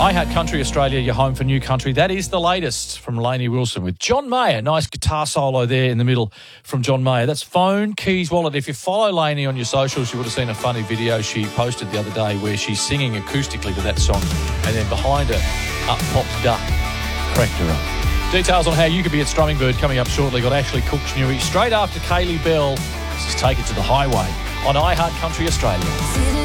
I Heart Country Australia, your home for new country. That is the latest from Lainey Wilson with John Mayer. Nice guitar solo there in the middle from John Mayer. That's Phone, Keys, Wallet. If you follow Lainey on your socials, you would have seen a funny video she posted the other day where she's singing acoustically to that song, and then behind her, up pops Duck. Cracked her up. Details on how you could be at Strumming Bird coming up shortly. Got Ashley Cook's newie straight after Kaylee Bell. This is Take It to the Highway on I Heart Country Australia.